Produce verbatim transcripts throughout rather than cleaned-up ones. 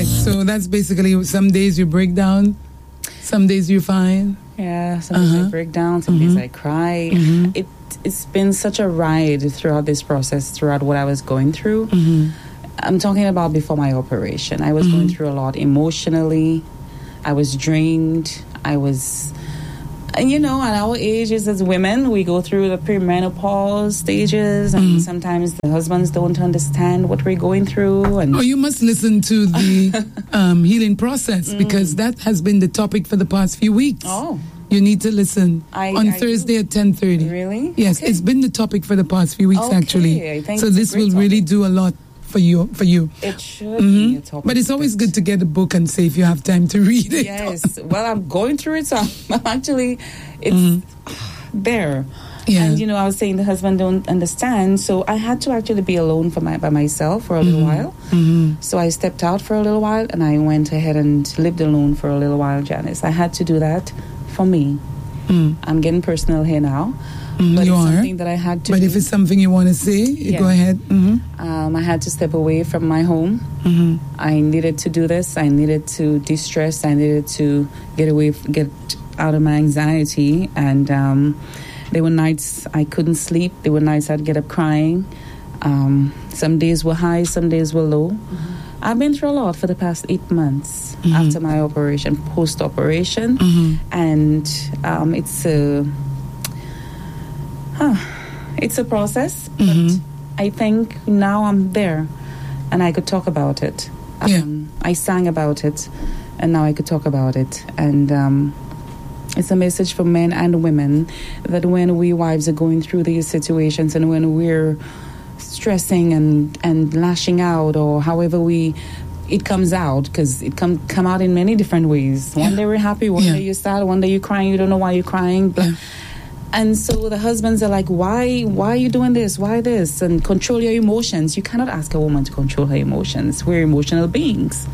Right. So that's basically some days you break down, some days you fine. Yeah, some days Uh-huh. I break down, some Mhm. days I cry. Mhm. It, it's been such a ride throughout this process, throughout what I was going through. Mm-hmm. I'm talking about before my operation. I was Mhm. going through a lot emotionally. I was drained. I was, and you know, at our ages as women, we go through the premenopause stages, and Mhm. sometimes the husbands don't understand what we're going through. And Oh, you must listen to the um, healing process because that has been the topic for the past few weeks. oh, You need to listen I- on I Thursday do. at ten thirty. really? Yes, Okay. it's been the topic for the past few weeks Okay, actually. I think So it's a this great will really topic. do a lot for you. For you. It should Mhm. be a topic. But it's always that- good to get a book and say if you have time to read it. Yes. Well, I'm going through it, so I'm actually, it's Mhm. there. Yeah. And you know, I was saying the husband don't understand, so I had to actually be alone for my by myself for a little while. Mhm. So I stepped out for a little while, and I went ahead and lived alone for a little while, Janice. I had to do that for me. Mm. I'm getting personal here now, Mm, but you it's are. something that I had to. But do. if it's something you want to say, you Yeah. go ahead. Mm-hmm. um, I had to step away from my home. Mm-hmm. I needed to do this. I needed to de-stress. I needed to get away, get out of my anxiety. And um, there were nights I couldn't sleep. There were nights I'd get up crying. Um, some days were high, some days were low. Mm-hmm. I've been through a lot for the past eight months Mhm. after my operation, post-operation. Mm-hmm. And um, it's a, huh, it's a process. But Mhm. I think now I'm there, and I could talk about it. Yeah. Um, I sang about it, and now I could talk about it. And um, it's a message for men and women that when we wives are going through these situations, and when we're stressing and, and lashing out, or however we it comes out, because it come come out in many different ways. One Yeah. day we're happy, one Yeah. day you're sad, one day you're crying, you don't know why you're crying. Blah. Yeah. And so the husbands are like, why why are you doing this? Why this? And control your emotions. You cannot ask a woman to control her emotions. We're emotional beings.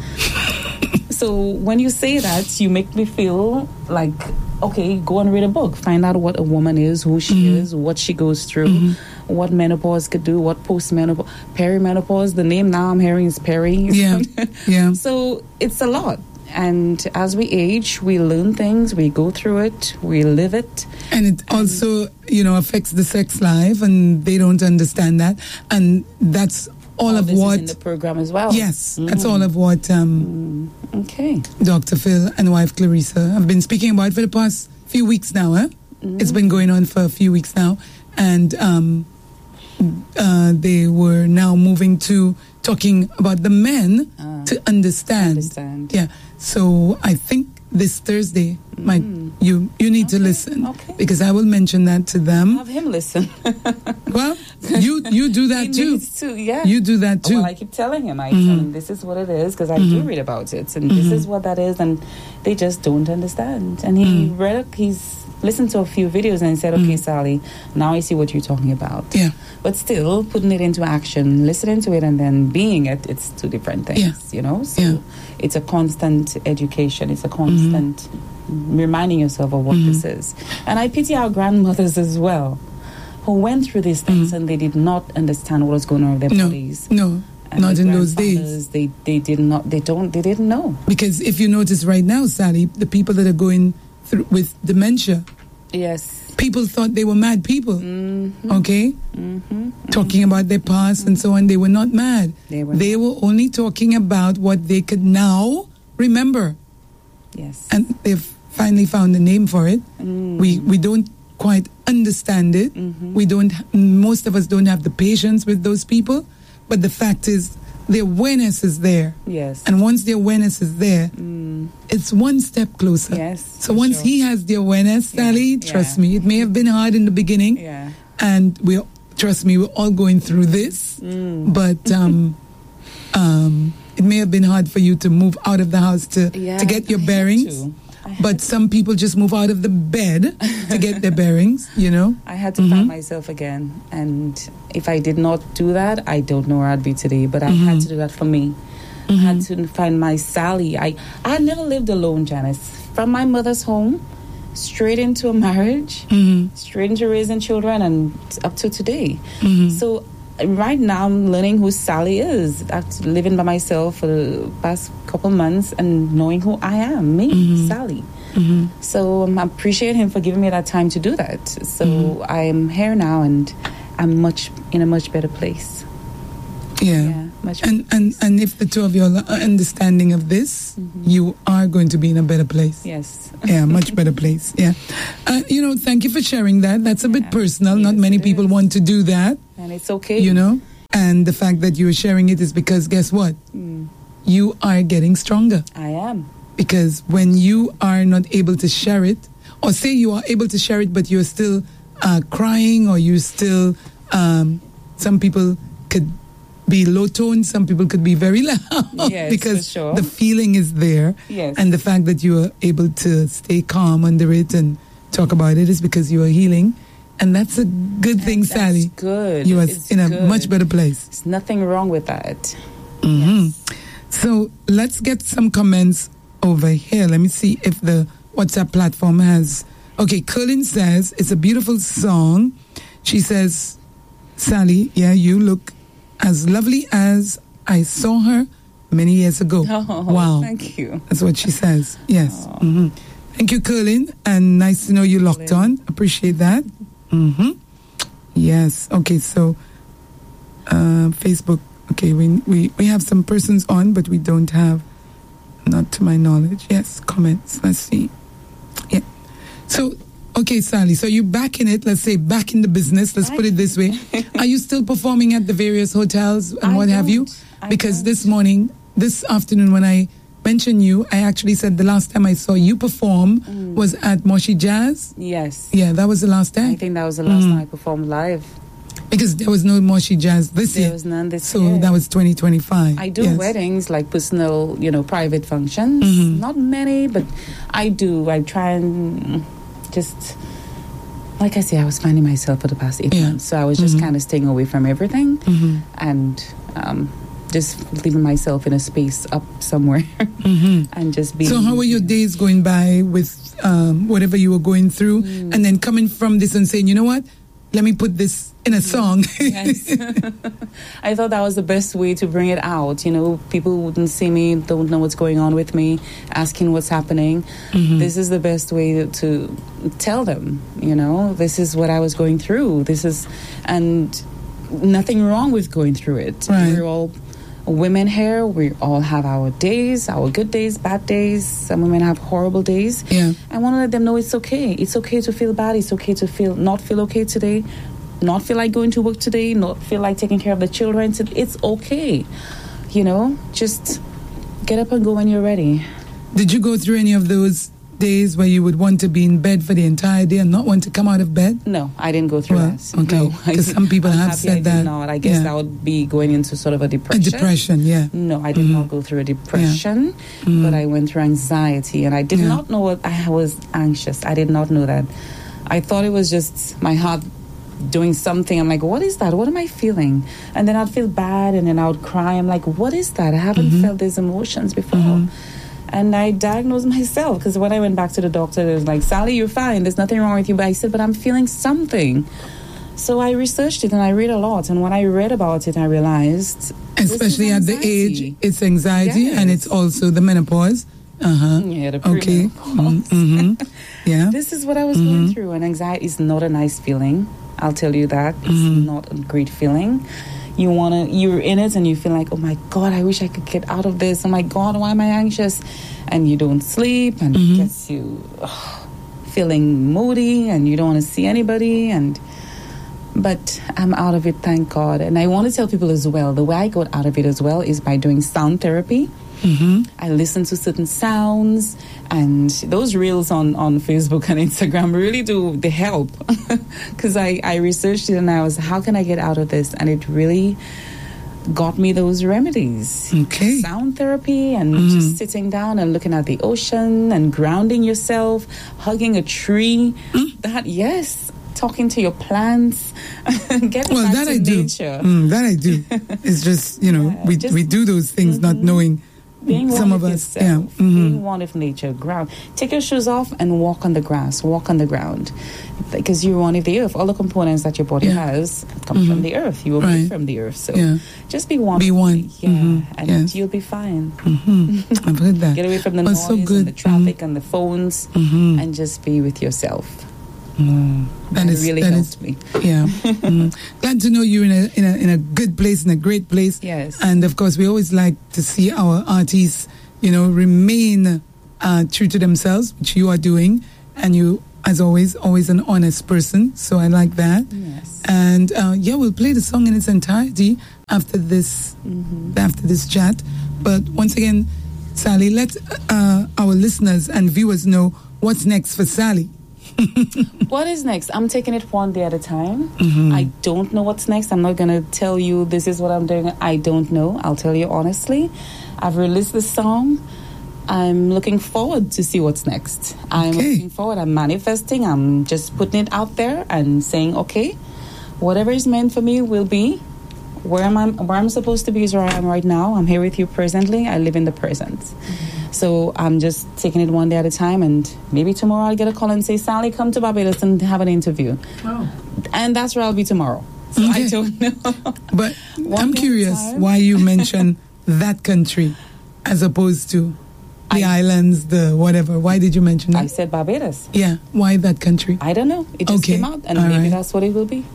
So when you say that, you make me feel like, okay, go and read a book. Find out what a woman is, who she Mhm. is, what she goes through, Mhm. what menopause could do, what postmenopause, perimenopause. The name now I'm hearing is peri. Yeah. Yeah. So it's a lot. And as we age, we learn things, we go through it, we live it. And it also, you know, affects the sex life, and they don't understand that. And that's all, All of this is what. in the program as well. Yes, that's Mm. all of what um, Mm, okay. Doctor Phil and wife Clarissa have been speaking about for the past few weeks now. Eh? Mm. It's been going on for a few weeks now, and um, uh, they were now moving to talking about the men Ah, to understand. understand. Yeah. So I think this Thursday, might Mm. you you need to Okay, listen okay. because I will mention that to them. Have him listen. Well, you you do He that too. needs to, yeah. You do that too. Well, I keep telling him. I Mhm. tell him this is what it is because I do Mhm. read about it, and this Mhm. is what that is, and they just don't understand. And he Mm. read, he's listened to a few videos and said, "Okay, Mhm. Sally, now I see what you're talking about." Yeah. But still, putting it into action, listening to it, and then being it, it's two different things. Yeah. You know, so Yeah. it's a constant education. It's a constant reminding yourself of what Mhm. this is. And I pity our grandmothers as well, who went through these things Mhm. and they did not understand what was going on with their No. bodies. No. And Not the in those grandfathers, days. They they did not. They don't. They didn't know. Because if you notice right now, Sally, the people that are going through with dementia, Yes. people thought they were mad people. Mm-hmm. Okay, Mm-hmm. talking about their past and so on. They were not mad. They were. They were only talking about what they could now remember, Yes. and they've finally found a name for it. Mm. We we don't quite understand it. Mhm. We don't. Most of us don't have the patience with those people. But the fact is, the awareness is there, Yes. and once the awareness is there, Mm. it's one step closer. Yes. So for once sure. he has the awareness, Yeah, Sally, yeah. trust me, it may have been hard in the beginning, Yeah. and we trust me, we're all going through this. Mm. But um, um, it may have been hard for you to move out of the house to Yeah, to get your I had bearings. to. I had But some people just move out of the bed to get their bearings. You know. I had to Mhm. find myself again. And if I did not do that, I don't know where I'd be today. But I Mhm. had to do that for me. I had to find my Sally. I, I had never lived alone, Janice. From my mother's home, straight into a marriage, Mm-hmm. straight into raising children, and up to today. Mm-hmm. So right now I'm learning who Sally is. After living by myself for the past couple months and knowing who I am, me, mm-hmm. Sally. Mm-hmm. So um, I appreciate him for giving me that time to do that. So mm-hmm. I'm here now, and I'm much in a much better place. Yeah, yeah much and and and if the two of you are understanding of this, mm-hmm. you are going to be in a better place. Yes. Yeah, much better place. Yeah, uh, you know, thank you for sharing that. That's a yeah. bit personal. Yes, Not many people is. want to do that, and it's okay. You know, and the fact that you are sharing it is because guess what? Mm. You are getting stronger. I am. Because when you are not able to share it, or say you are able to share it, but you're still uh, crying, or you still, um, some people could be low tone, some people could be very loud, yes, because for sure. the feeling is there. Yes. And the fact that you are able to stay calm under it and talk about it is because you are healing. And that's a good thing, that's Sally. Good. You are it's in a good. much better place. There's nothing wrong with that. Mm-hmm. Yes. So let's get some comments over here. Let me see if the WhatsApp platform has. Okay, Colin says it's a beautiful song. She says, Sally, yeah, you look as lovely as I saw her many years ago. Oh, wow. Thank you. That's what she says. Yes. Mm-hmm. Thank you, Colin. And nice to know you locked on. Appreciate that. Mm-hmm. Yes. Okay, so uh, Facebook. Okay, we, we, we have some persons on, but we don't have, not to my knowledge. Yes, comments. Let's see. Yeah. So, okay, Sally, so you're back in it. Let's say back in the business. Let's I put it this way. Are you still performing at the various hotels and I what don't. have you? I Because don't. this morning, this afternoon when I mentioned you, I actually said the last time I saw you perform mm. was at Moshi Jazz. Yes. Yeah, that was the last time. I think that was the last mm. time I performed live. Because there was no Moshi Jazz this there year. There was none this so year. So that was twenty twenty-five. I do yes. weddings, like personal, you know, private functions. Mm-hmm. Not many, but I do. I try and just, like I say, I was finding myself for the past eight yeah. months. So I was just mm-hmm. kind of staying away from everything mm-hmm. and um, just leaving myself in a space up somewhere mm-hmm. and just being. So how were your days going by with um, whatever you were going through mm. and then coming from this and saying, you know what? Let me put this in a song. Yes. I thought that was the best way to bring it out. You know, people wouldn't see me, don't know what's going on with me, asking what's happening. Mm-hmm. This is the best way to, to tell them, you know, this is what I was going through. This is, and nothing wrong with going through it. Right. We're all women here. We all have our days, our good days, bad days. Some women have horrible days. Yeah. I want to let them know it's okay. It's okay to feel bad. It's okay to feel not feel okay today, not feel like going to work today, not feel like taking care of the children. It's okay. You know, just get up and go when you're ready. Did you go through any of those days where you would want to be in bed for the entire day and not want to come out of bed? No, I didn't go through well, that. Okay, because no, some people I'm have happy said I that. Did not. I guess yeah. that would be going into sort of a depression. A depression, yeah. No, I did mm-hmm. not go through a depression, yeah. mm-hmm. but I went through anxiety, and I did yeah. not know what I was anxious. I did not know that. I thought it was just my heart doing something. I'm like, what is that? What am I feeling? And then I'd feel bad, and then I would cry. I'm like, what is that? I haven't mm-hmm. felt these emotions before. Mm-hmm. And I diagnosed myself, because when I went back to the doctor, they was like, Sally, you're fine. There's nothing wrong with you. But I said, but I'm feeling something. So I researched it and I read a lot. And when I read about it, I realized... Especially at the age, it's anxiety yes. and it's also the menopause. Uh-huh. Yeah, the okay. Mm-hmm. Yeah. This is what I was mm-hmm. going through. And anxiety is not a nice feeling. I'll tell you that. It's mm-hmm. not a great feeling. You want to, you're in it and you feel like, oh my God, I wish I could get out of this. Oh my God, why am I anxious? And you don't sleep and mm-hmm. it gets you ugh, feeling moody and you don't want to see anybody. And But I'm out of it, thank God. And I want to tell people as well, the way I got out of it as well is by doing sound therapy. Mm-hmm. I listen to certain sounds, and those reels on, on Facebook and Instagram really do they help, because I, I researched it and I was, how can I get out of this? And it really got me those remedies. Okay. Sound therapy and mm-hmm. just sitting down and looking at the ocean and grounding yourself, hugging a tree. Mm. That, yes. Talking to your plants, getting well, back that to I do. nature. Mm, that I do. It's just, you know, yeah, we just, we do those things mm-hmm. not knowing Being some one of with us, yourself, yeah. Mm-hmm. being one with nature, ground. Take your shoes off and walk on the grass, walk on the ground, because you're one with the earth. All the components that your body Yeah. has come Mm-hmm. from the earth. You were Right. made from the earth, so Yeah. just be one. Be with one. me. yeah, Mhm. and Yes. you'll be fine. Mm-hmm. I've heard that. Get away from the Oh, noise so good. and the traffic and the phones, Mm-hmm. and just be with yourself. Mm. That is- really that helped is- me. Yeah. Mm. Glad to know you're in a, in a in a good place, in a great place. Yes. And of course, we always like to see our artists, you know, remain uh, true to themselves, which you are doing. And you, as always, always an honest person. So I like that. Yes. And uh, yeah, we'll play the song in its entirety after this Mm-hmm. after this chat. But once again, Sally, let uh, our listeners and viewers know what's next for Sally. What is next? I'm taking it one day at a time. Mm-hmm. I don't know what's next. I'm not going to tell you this is what I'm doing. I don't know. I'll tell you honestly. I've released the song. I'm looking forward to see what's next. I'm Okay. looking forward. I'm manifesting. I'm just putting it out there and saying, okay, whatever is meant for me will be. Where am I? Where I'm supposed to be is where I am right now. I'm here with you presently. I live in the present. Mm-hmm. So I'm just taking it one day at a time, and maybe tomorrow I'll get a call and say, Sally, come to Barbados and have an interview. Oh. And that's where I'll be tomorrow. So Okay. I don't know. But One I'm day at a curious time. why you mention that country as opposed to the I- islands, the whatever. Why did you mention I that? said Barbados. Yeah, why that country? I don't know. It just Okay. came out, and All maybe right. that's what it will be.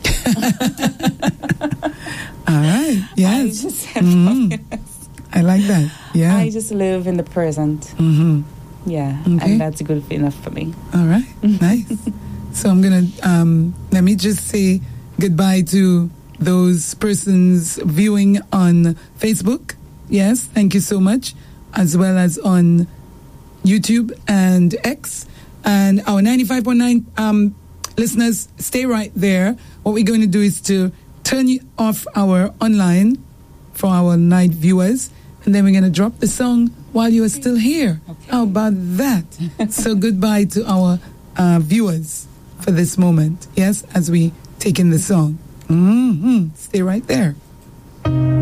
All right. I Yes. just said Mhm. Barbados. I like that. Yeah. I just live in the present. Mm-hmm. Yeah, Okay. and that's good enough for me. All right. Nice. So I'm going to, um, let me just say goodbye to those persons viewing on Facebook. Yes. Thank you so much. As well as on YouTube and X. And our ninety-five point nine um, listeners, stay right there. What we're going to do is to turn you off our online for our night viewers. And then we're going to drop the song while you are still here. Okay. How about that? So goodbye to our uh, viewers for this moment. Yes, as we take in the song. Mm-hmm. Stay right there.